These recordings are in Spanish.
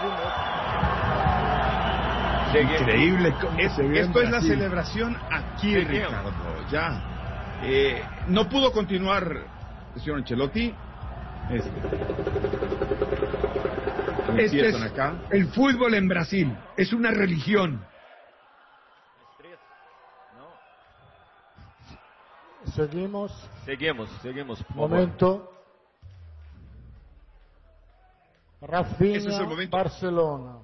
Increíble. Esto es la celebración aquí, Ricardo. Ya. No pudo continuar el señor Ancelotti. Este es el fútbol en Brasil. Es una religión. Seguimos. Momento. Rafinha, Ese es el momento. Barcelona.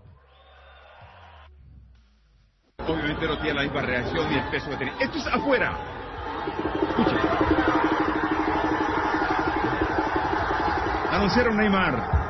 Obviamente no tiene la misma reacción ni el peso que tiene. Esto es afuera. Escuchen. Anunciaron Neymar.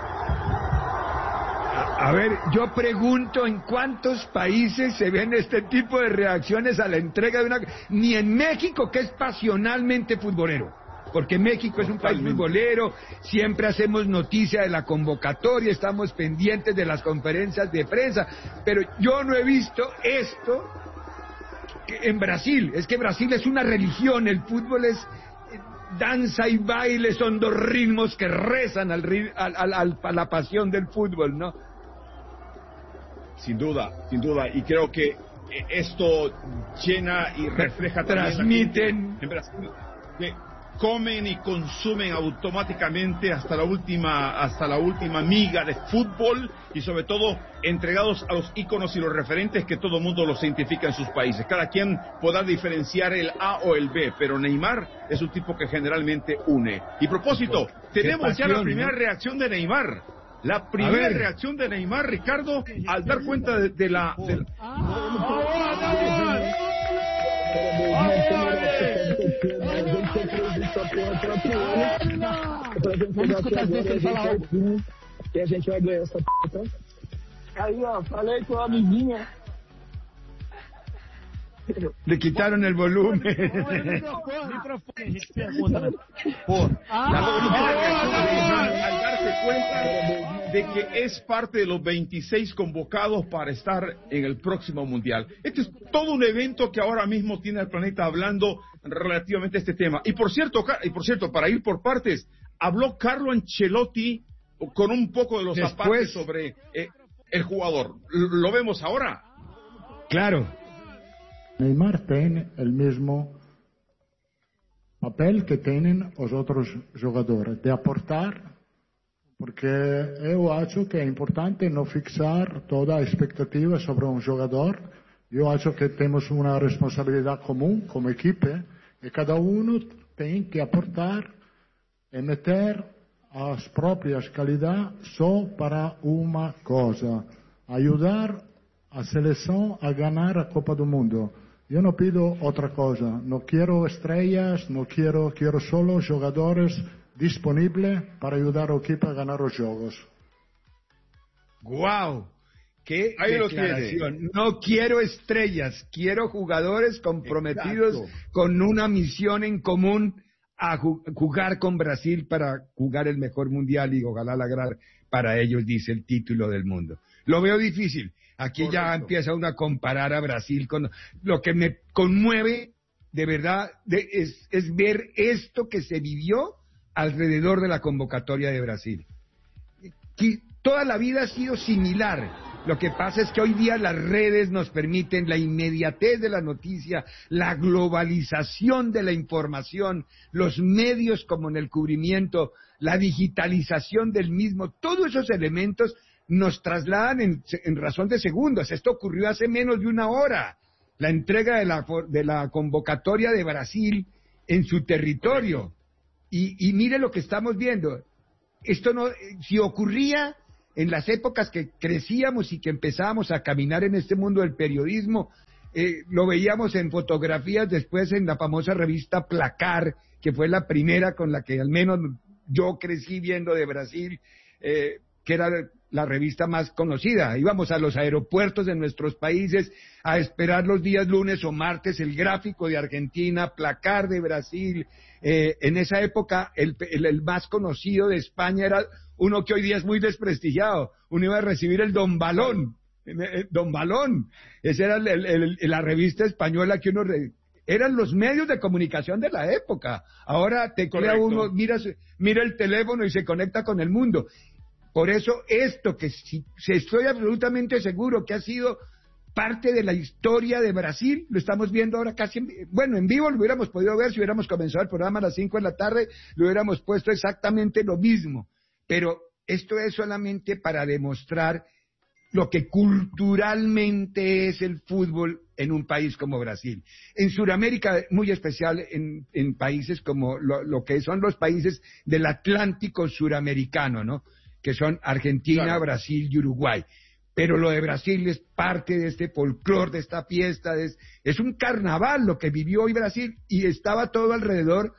A ver, yo pregunto en cuántos países se ven este tipo de reacciones a la entrega de una... Ni en México, que es pasionalmente futbolero, porque México es un país futbolero, siempre hacemos noticia de la convocatoria, estamos pendientes de las conferencias de prensa, pero yo no he visto esto en Brasil. Es que Brasil es una religión, el fútbol es danza y baile, son dos ritmos que rezan a la pasión del fútbol, ¿no? Sin duda, y creo que esto llena y refleja transmiten en Brasil, que comen y consumen automáticamente hasta la última miga de fútbol, y sobre todo entregados a los íconos y los referentes que todo mundo los identifica en sus países. Cada quien podrá diferenciar el A o el B, pero Neymar es un tipo que generalmente une. Y propósito, tenemos ya la primera reacción de Neymar. La primera reacción de Neymar, Ricardo, al dar cuenta de la... Que a gente vai ganhar essa p***. Aí, ó, falei com a amiguinha. Le quitaron el volumen. Al darse cuenta de que es parte de los 26 convocados para estar en el próximo Mundial. Este es todo un evento que ahora mismo tiene al planeta hablando relativamente a este tema. Y por cierto, para ir por partes, habló Carlo Ancelotti con un poco de los zapatos sobre el jugador. ¿Lo vemos ahora? Claro. Neymar tiene el mismo papel que tienen los otros jugadores, de aportar, porque yo acho que es importante no fixar toda expectativa sobre un jugador. Yo acho que tenemos una responsabilidad común como equipo, y cada uno tiene que aportar y meter as propias calidades só para una cosa: ayudar a selección a ganar a Copa do Mundo. Yo no pido otra cosa, no quiero estrellas, quiero solo jugadores disponibles para ayudar al equipo a ganar los juegos. ¡Guau! ¡Qué declaración! No quiero estrellas, quiero jugadores comprometidos con una misión en común a jugar con Brasil para jugar el mejor mundial y ojalá lograr para ellos, dice, el título del mundo. Lo veo difícil. Aquí ya empieza uno a comparar a Brasil con... Lo que me conmueve, de verdad, es ver esto que se vivió alrededor de la convocatoria de Brasil. Y toda la vida ha sido similar. Lo que pasa es que hoy día las redes nos permiten la inmediatez de la noticia, la globalización de la información, los medios como en el cubrimiento, la digitalización del mismo, todos esos elementos nos trasladan en razón de segundos. Esto ocurrió hace menos de una hora, la entrega de la convocatoria de Brasil en su territorio. Y mire lo que estamos viendo. Esto no, si ocurría en las épocas que crecíamos y que empezábamos a caminar en este mundo del periodismo, lo veíamos en fotografías, después en la famosa revista Placar, que fue la primera con la que al menos yo crecí viendo de Brasil, que era la revista más conocida. Íbamos a los aeropuertos de nuestros países a esperar los días lunes o martes el gráfico de Argentina, Placar de Brasil. En esa época el más conocido de España era uno que hoy día es muy desprestigiado. Uno iba a recibir el Don Balón. Don Balón. Esa era la revista española que uno... Eran los medios de comunicación de la época. Ahora teclea uno, mira el teléfono y se conecta con el mundo. Por eso esto que si estoy absolutamente seguro que ha sido parte de la historia de Brasil, lo estamos viendo ahora casi, en vivo lo hubiéramos podido ver si hubiéramos comenzado el programa a las 5 de la tarde, lo hubiéramos puesto exactamente lo mismo, pero esto es solamente para demostrar lo que culturalmente es el fútbol en un país como Brasil. En Sudamérica, muy especial en países como lo que son los países del Atlántico suramericano, ¿no? Que son Argentina, claro, Brasil y Uruguay. Pero lo de Brasil es parte de este folclore, de esta fiesta, es un carnaval lo que vivió hoy Brasil y estaba todo alrededor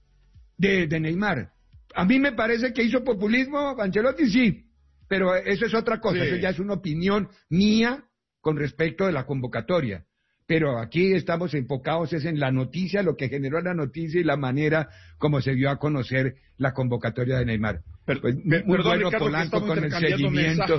de Neymar. A mí me parece que hizo populismo Ancelotti, sí, pero eso es otra cosa, sí. Eso ya es una opinión mía con respecto de la convocatoria. Pero aquí estamos enfocados es en la noticia, lo que generó la noticia y la manera como se dio a conocer la convocatoria de Neymar. Muy bueno, Ricardo, Polanco con el seguimiento.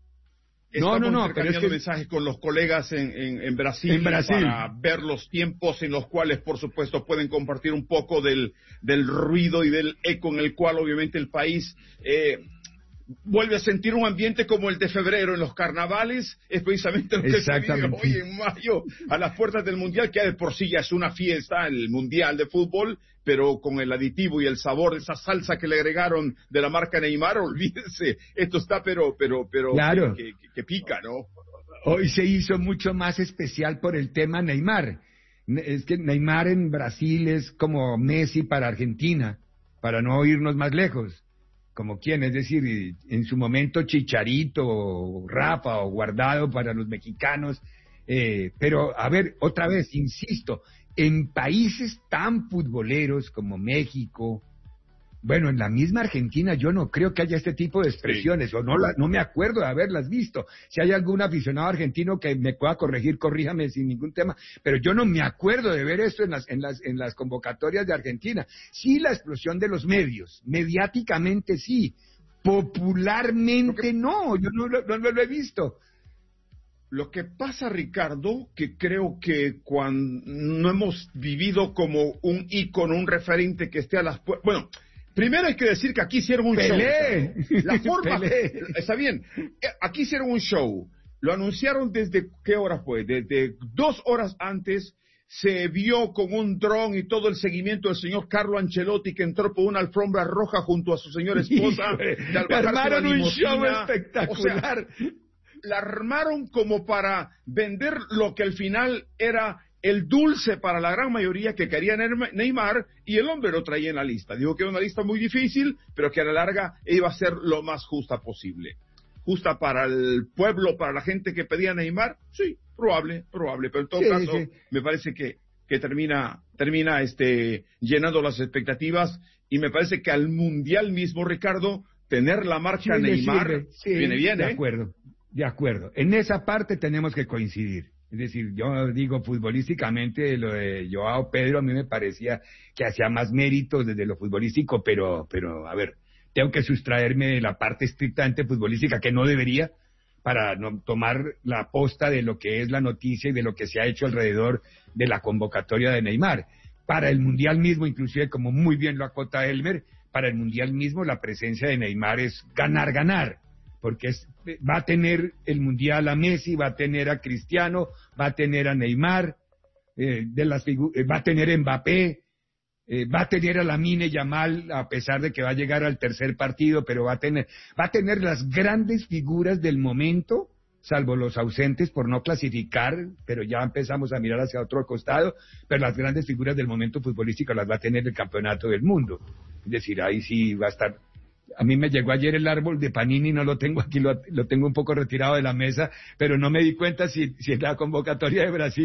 Estamos intercambiando mensajes con los colegas en Brasil para ver los tiempos en los cuales, por supuesto, pueden compartir un poco del ruido y del eco en el cual, obviamente, el país vuelve a sentir un ambiente como el de febrero en los carnavales. Es precisamente lo que se vive hoy en mayo a las puertas del Mundial, que de por sí ya es una fiesta, el Mundial de Fútbol, pero con el aditivo y el sabor de esa salsa que le agregaron de la marca Neymar, olvídense, esto está pero claro, que pica, ¿no? Hoy se hizo mucho más especial por el tema Neymar. Es que Neymar en Brasil es como Messi para Argentina, para no irnos más lejos. Como quién, es decir, en su momento Chicharito, o Rafa o Guardado para los mexicanos, pero a ver, otra vez, insisto, en países tan futboleros como México, bueno, en la misma Argentina yo no creo que haya este tipo de expresiones, sí. O no me acuerdo de haberlas visto. Si hay algún aficionado argentino que me pueda corregir, corríjame sin ningún tema, pero yo no me acuerdo de ver esto en las convocatorias de Argentina. Sí, la explosión de los medios, mediáticamente sí, popularmente no, yo no lo he visto. Lo que pasa, Ricardo, que creo que cuando no hemos vivido como un ícono, un referente que esté a las puertas. Bueno, primero hay que decir que aquí hicieron un show. La forma, está bien, aquí hicieron un show. Lo anunciaron desde, ¿qué hora fue? Desde 2 horas antes. Se vio con un dron y todo el seguimiento del señor Carlo Ancelotti, que entró por una alfombra roja junto a su señora esposa. Armaron un show espectacular. O sea, la armaron como para vender lo que al final era el dulce para la gran mayoría que quería Neymar, y el hombre lo traía en la lista. Dijo que era una lista muy difícil, pero que a la larga iba a ser lo más justa posible. Justa para el pueblo, para la gente que pedía Neymar, sí, probable, pero en todo caso, me parece que termina llenando las expectativas, y me parece que al Mundial mismo, Ricardo, tener la marca Neymar viene bien, De acuerdo, en esa parte tenemos que coincidir. Es decir, yo digo futbolísticamente, lo de Joao Pedro a mí me parecía que hacía más méritos desde lo futbolístico, pero a ver, tengo que sustraerme de la parte estrictamente futbolística, que no debería, para no tomar la posta de lo que es la noticia y de lo que se ha hecho alrededor de la convocatoria de Neymar. Para el Mundial mismo, inclusive, como muy bien lo acota Elmer, para el Mundial mismo la presencia de Neymar es ganar, porque va a tener el Mundial a Messi, va a tener a Cristiano, va a tener a Neymar, va a tener a Mbappé, va a tener a Lamine Yamal, a pesar de que va a llegar al tercer partido, pero va a tener las grandes figuras del momento, salvo los ausentes por no clasificar, pero ya empezamos a mirar hacia otro costado, pero las grandes figuras del momento futbolístico las va a tener el campeonato del mundo. Es decir, ahí sí va a estar. A mí me llegó ayer el árbol de Panini, no lo tengo aquí, lo tengo un poco retirado de la mesa, pero no me di cuenta si en la convocatoria de Brasil